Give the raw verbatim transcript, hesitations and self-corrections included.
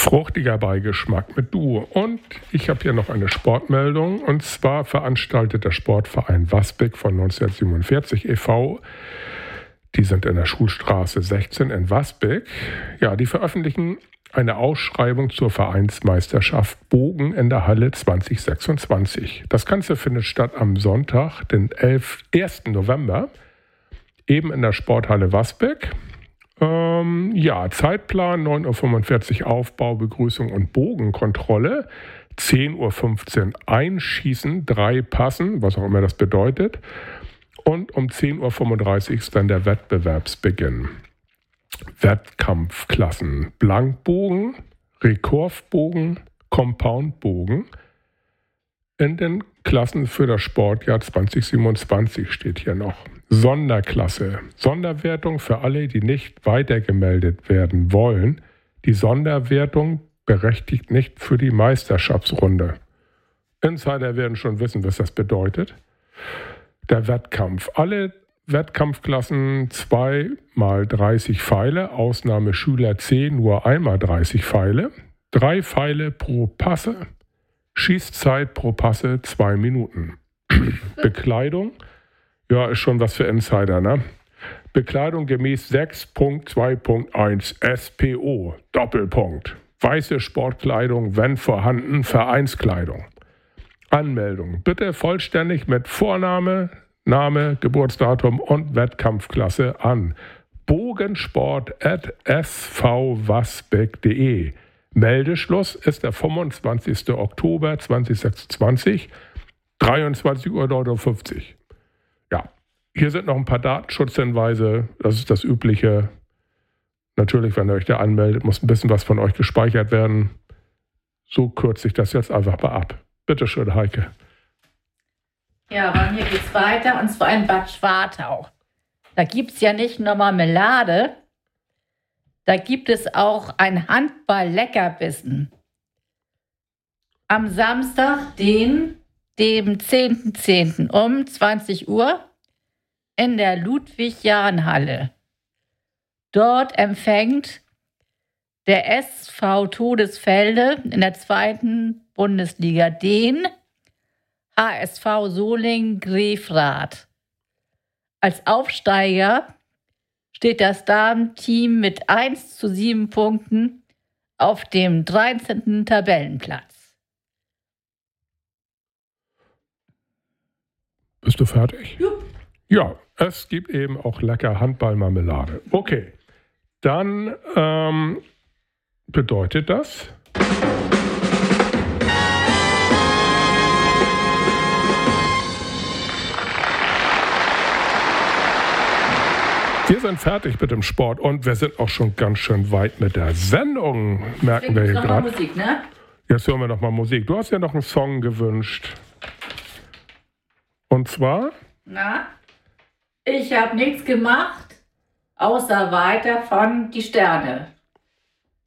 Fruchtiger Beigeschmack mit Duo. Und ich habe hier noch eine Sportmeldung. Und zwar veranstaltet der Sportverein Wasbek von neunzehnhundertsiebenundvierzig e V, die sind in der Schulstraße sechzehn in Wasbek, ja, die veröffentlichen eine Ausschreibung zur Vereinsmeisterschaft Bogen in der Halle zwanzig sechsundzwanzig. Das Ganze findet statt am Sonntag, den ersten November, eben in der Sporthalle Wasbek. Ähm, ja, Zeitplan neun Uhr fünfundvierzig Aufbau, Begrüßung und Bogenkontrolle, zehn Uhr fünfzehn Einschießen, drei Passen, was auch immer das bedeutet, und um zehn Uhr fünfunddreißig ist dann der Wettbewerbsbeginn. Wettkampfklassen: Blankbogen, Rekurvbogen, Compoundbogen. In den Klassen für das Sportjahr zwanzig siebenundzwanzig steht hier noch. Sonderklasse: Sonderwertung für alle, die nicht weitergemeldet werden wollen. Die Sonderwertung berechtigt nicht für die Meisterschaftsrunde. Insider werden schon wissen, was das bedeutet. Der Wettkampf: Alle Wettkampfklassen zwei mal dreißig Pfeile, Ausnahme Schüler C nur einmal dreißig Pfeile, drei Pfeile pro Passe, Schießzeit pro Passe zwei Minuten. Bekleidung, ja, ist schon was für Insider, ne? Bekleidung gemäß sechs Punkt zwei Punkt eins S P O, Doppelpunkt. Weiße Sportkleidung, wenn vorhanden, Vereinskleidung. Anmeldung: Bitte vollständig mit Vorname, Name, Geburtsdatum und Wettkampfklasse an bogensport at s v wasbek punkt de. Meldeschluss ist der fünfundzwanzigster Oktober zweitausendsechsundzwanzig, dreiundzwanzig Uhr neunundfünfzig. Ja, hier sind noch ein paar Datenschutzhinweise. Das ist das Übliche. Natürlich, wenn ihr euch da anmeldet, muss ein bisschen was von euch gespeichert werden. So kürze ich das jetzt einfach mal ab. Bitte schön, Heike. Ja, bei mir geht's weiter, und zwar in Bad Schwartau. Da gibt's ja nicht nur Marmelade, da gibt es auch ein Handball-Leckerbissen. Am Samstag, den, dem zehnten zehnten um zwanzig Uhr in der Ludwig-Jahn-Halle. Dort empfängt der S V Todesfelde in der zweiten Bundesliga den H S V Solingen-Grefrath. Als Aufsteiger steht das Damenteam mit eins zu sieben Punkten auf dem dreizehnten Tabellenplatz. Bist du fertig? Jupp. Ja, es gibt eben auch lecker Handballmarmelade. Okay, dann ähm, bedeutet das... Wir sind fertig mit dem Sport und wir sind auch schon ganz schön weit mit der Sendung, merken wir hier gerade. Musik, ne? Jetzt hören wir noch mal Musik. Du hast ja noch einen Song gewünscht. Und zwar? Na, ich habe nichts gemacht, außer weiter von Die Sterne.